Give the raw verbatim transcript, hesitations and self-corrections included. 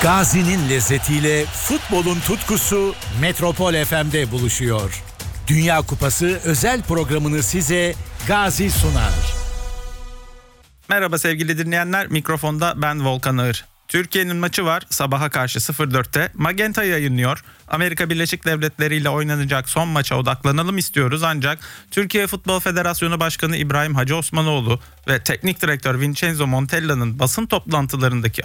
Gazi'nin lezzetiyle futbolun tutkusu Metropol F M'de buluşuyor. Dünya Kupası özel programını size Gazi sunar. Merhaba sevgili dinleyenler, mikrofonda ben Volkan Ağır. Türkiye'nin maçı var sabaha karşı sıfır dörtte. Magenta yayınlıyor. Amerika Birleşik Devletleri ile oynanacak son maça odaklanalım istiyoruz ancak Türkiye Futbol Federasyonu Başkanı İbrahim Hacı Osmanoğlu ve Teknik Direktör Vincenzo Montella'nın basın toplantılarındaki